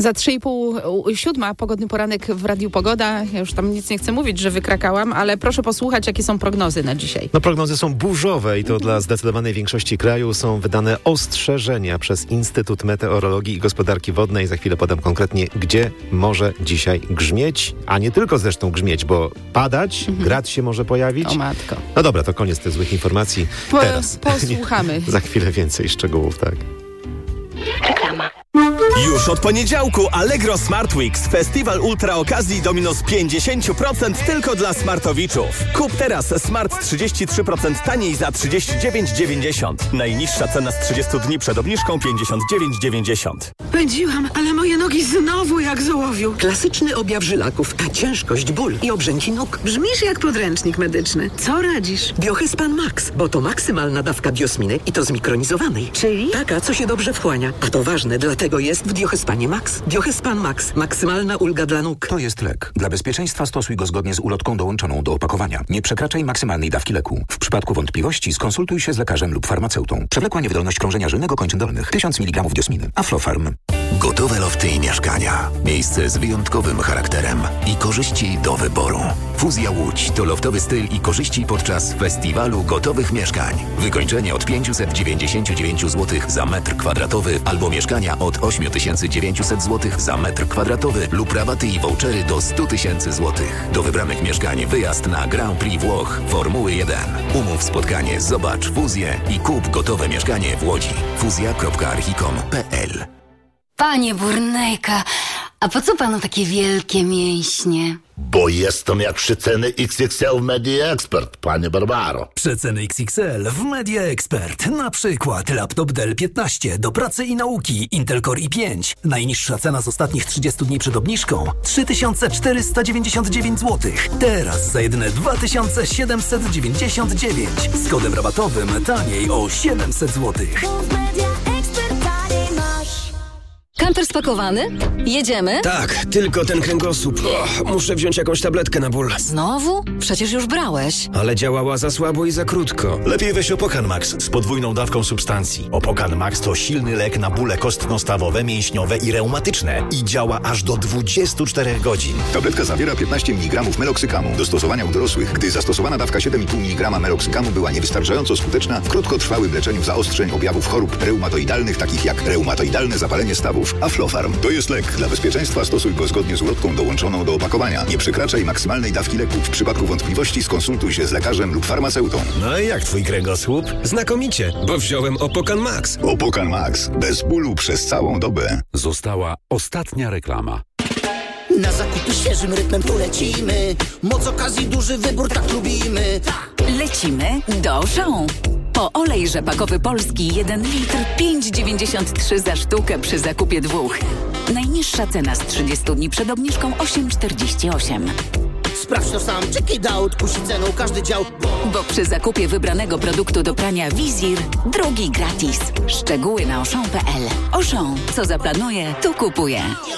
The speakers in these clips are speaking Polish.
Za 3:30 pogodny poranek w Radiu Pogoda. Ja już tam nic nie chcę mówić, że wykrakałam, ale proszę posłuchać, jakie są prognozy na dzisiaj. No prognozy są burzowe i to dla zdecydowanej większości kraju są wydane ostrzeżenia przez Instytut Meteorologii i Gospodarki Wodnej. Za chwilę podam konkretnie, gdzie może dzisiaj grzmieć, a nie tylko zresztą grzmieć, bo padać, grad się może pojawić. O matko. No dobra, to koniec tych złych informacji. Teraz posłuchamy. Za chwilę więcej szczegółów, tak. Reklama. Już od poniedziałku Allegro Smart Weeks. Festiwal ultra okazji do minus 50% tylko dla smartowiczów. Kup teraz smart 33% taniej za 39,90. Najniższa cena z 30 dni przed obniżką 59,90. Pędziłam, ale moje nogi znowu jak z ołowiu. Klasyczny objaw żylaków, a ciężkość, ból i obrzęki nóg. Brzmisz jak podręcznik medyczny. Co radzisz? Biohyspan Max, bo to maksymalna dawka biosminy i to zmikronizowanej. Czyli? Taka, co się dobrze wchłania. A to ważne, dlatego jest w Biohyspanie Max. Biohyspan Max. Maksymalna ulga dla nóg. To jest lek. Dla bezpieczeństwa stosuj go zgodnie z ulotką dołączoną do opakowania. Nie przekraczaj maksymalnej dawki leku. W przypadku wątpliwości skonsultuj się z lekarzem lub farmaceutą. Przewlekła niewydolność krążenia żylnego kończyn dolnych. 1000 mg diosminy. Aflofarm. Gotowe lofty i mieszkania. Miejsce z wyjątkowym charakterem i korzyści do wyboru. Fuzja Łódź to loftowy styl i korzyści podczas festiwalu gotowych mieszkań. Wykończenie od 599 zł za metr kwadratowy albo mieszkania od 8900 zł za metr kwadratowy lub rabaty i vouchery do 100 000 zł. Do wybranych mieszkań wyjazd na Grand Prix Włoch Formuły 1. Umów spotkanie, zobacz fuzję i kup gotowe mieszkanie w Łodzi. fuzja.archicom.pl. Panie Burnejka, a po co panu takie wielkie mięśnie? Bo jestem jak przeceny XXL w Media Expert, panie Barbaro. Przeceny XXL w Media Expert. Na przykład laptop Dell 15 do pracy i nauki Intel Core i5. Najniższa cena z ostatnich 30 dni przed obniżką 3499 zł. Teraz za jedyne 2799. Z kodem rabatowym taniej o 700 zł. Kamper spakowany? Jedziemy? Tak, tylko ten kręgosłup. Muszę wziąć jakąś tabletkę na ból. Znowu? Przecież już brałeś. Ale działała za słabo i za krótko. Lepiej weź Opokan Max z podwójną dawką substancji. Opokan Max to silny lek na bóle kostno-stawowe, mięśniowe i reumatyczne. I działa aż do 24 godzin. Tabletka zawiera 15 mg meloksykamu. Do stosowania u dorosłych, gdy zastosowana dawka 7,5 mg meloksykamu była niewystarczająco skuteczna w krótkotrwałym leczeniu zaostrzeń objawów chorób reumatoidalnych, takich jak reumatoidalne zapalenie stawów. Aflofarm to jest lek. Dla bezpieczeństwa stosuj go zgodnie z ulotką dołączoną do opakowania. Nie przekraczaj maksymalnej dawki leku. W przypadku wątpliwości skonsultuj się z lekarzem lub farmaceutą. No i jak twój kręgosłup? Znakomicie, bo wziąłem Opokan Max. Opokan Max. Bez bólu przez całą dobę. Została ostatnia reklama. Na zakupy świeżym rytmem tu lecimy. Moc okazji, duży wybór, tak lubimy. Lecimy do Auchan. Po olej rzepakowy polski 1 litr 5,93 za sztukę przy zakupie 2. Najniższa cena z 30 dni przed obniżką 8,48. Sprawdź to sam, check it out, kusi ceną każdy dział. Bo przy zakupie wybranego produktu do prania Wizir, drugi gratis. Szczegóły na auchan.pl. Auchan, co zaplanuje, tu kupuje.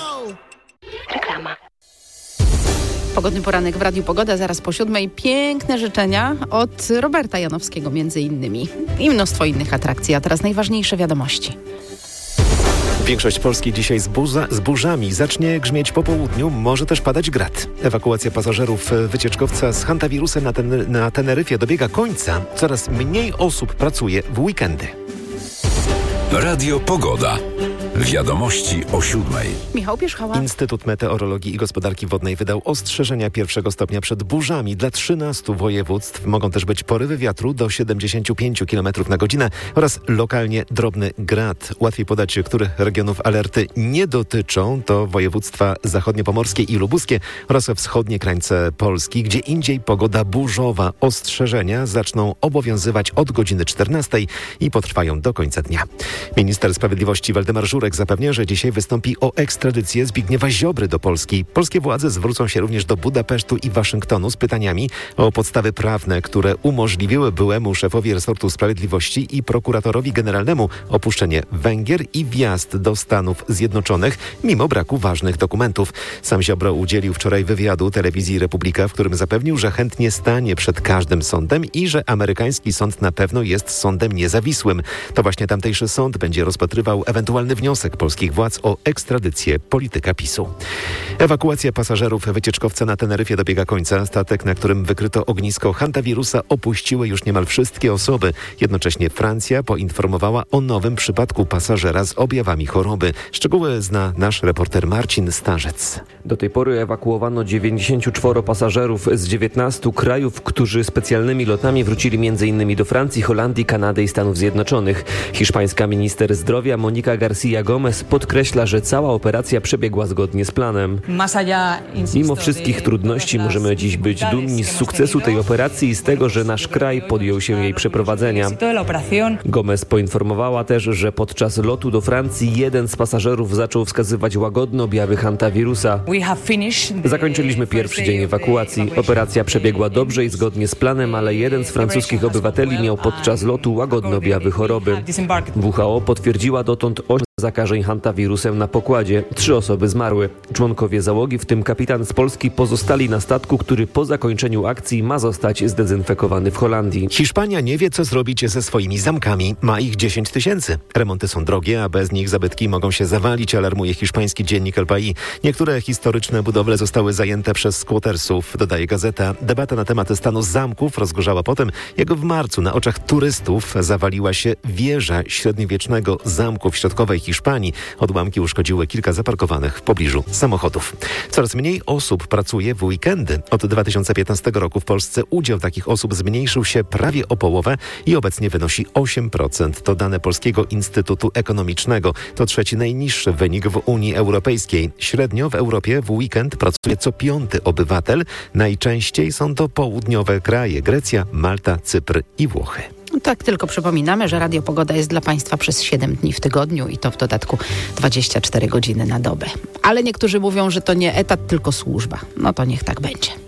Reklama. Pogodny poranek w Radiu Pogoda, zaraz po 7:00. Piękne życzenia od Roberta Janowskiego między innymi. I mnóstwo innych atrakcji, a teraz najważniejsze wiadomości. Większość Polski dzisiaj z burzami. Zacznie grzmieć po południu, może też padać grad. Ewakuacja pasażerów wycieczkowca z hantawirusem na Teneryfie dobiega końca. Coraz mniej osób pracuje w weekendy. Radio Pogoda. Wiadomości o 7:00. Michał Pierzchała. Instytut Meteorologii i Gospodarki Wodnej wydał ostrzeżenia 1. stopnia przed burzami dla 13 województw. Mogą też być porywy wiatru do 75 km na godzinę oraz lokalnie drobny grad. Łatwiej podać, których regionów alerty nie dotyczą. To województwa zachodniopomorskie i lubuskie oraz wschodnie krańce Polski. Gdzie indziej pogoda burzowa. Ostrzeżenia zaczną obowiązywać od godziny 14 i potrwają do końca dnia. Minister Sprawiedliwości Waldemar Żurek zapewnia, że dzisiaj wystąpi o ekstradycję Zbigniewa Ziobry do Polski. Polskie władze zwrócą się również do Budapesztu i Waszyngtonu z pytaniami o podstawy prawne, które umożliwiły byłemu szefowi resortu sprawiedliwości i prokuratorowi generalnemu opuszczenie Węgier i wjazd do Stanów Zjednoczonych mimo braku ważnych dokumentów. Sam Ziobro udzielił wczoraj wywiadu telewizji Republika, w którym zapewnił, że chętnie stanie przed każdym sądem i że amerykański sąd na pewno jest sądem niezawisłym. To właśnie tamtejszy sąd będzie rozpatrywał ewentualny wniosek wniosek polskich władz o ekstradycję polityka PiS-u. Ewakuacja pasażerów wycieczkowca na Teneryfie dobiega końca. Statek, na którym wykryto ognisko hantawirusa, opuściły już niemal wszystkie osoby. Jednocześnie Francja poinformowała o nowym przypadku pasażera z objawami choroby. Szczegóły zna nasz reporter Marcin Starzec. Do tej pory ewakuowano 94 pasażerów z 19 krajów, którzy specjalnymi lotami wrócili m.in. do Francji, Holandii, Kanady i Stanów Zjednoczonych. Hiszpańska minister zdrowia Mónica García Gómez podkreśla, że cała operacja przebiegła zgodnie z planem. Mimo wszystkich trudności możemy dziś być dumni z sukcesu tej operacji i z tego, że nasz kraj podjął się jej przeprowadzenia. Gómez poinformowała też, że podczas lotu do Francji jeden z pasażerów zaczął wskazywać łagodne objawy hantawirusa. Zakończyliśmy pierwszy dzień ewakuacji. Operacja przebiegła dobrze i zgodnie z planem, ale jeden z francuskich obywateli miał podczas lotu łagodne objawy choroby. WHO potwierdziła dotąd 8 zakażeń hantawirusem na pokładzie. 3 osoby zmarły. Członkowie załogi, w tym kapitan z Polski, pozostali na statku, który po zakończeniu akcji ma zostać zdezynfekowany w Holandii. Hiszpania nie wie, co zrobić ze swoimi zamkami. Ma ich 10 000. Remonty są drogie, a bez nich zabytki mogą się zawalić, alarmuje hiszpański dziennik El País. Niektóre historyczne budowle zostały zajęte przez squattersów, dodaje gazeta. Debata na temat stanu zamków rozgorzała potem, jak w marcu na oczach turystów zawaliła się wieża średniowiecznego zamku w środkowej Hiszpanii. Odłamki uszkodziły kilka zaparkowanych w pobliżu samochodów. Coraz mniej osób pracuje w weekendy. Od 2015 roku w Polsce udział takich osób zmniejszył się prawie o połowę i obecnie wynosi 8%. To dane Polskiego Instytutu Ekonomicznego. To trzeci najniższy wynik w Unii Europejskiej. Średnio w Europie w weekend pracuje co 5. obywatel. Najczęściej są to południowe kraje: Grecja, Malta, Cypr i Włochy. Tak, tylko przypominamy, że Radio Pogoda jest dla Państwa przez 7 dni w tygodniu i to w dodatku 24 godziny na dobę. Ale niektórzy mówią, że to nie etat, tylko służba. No to niech tak będzie.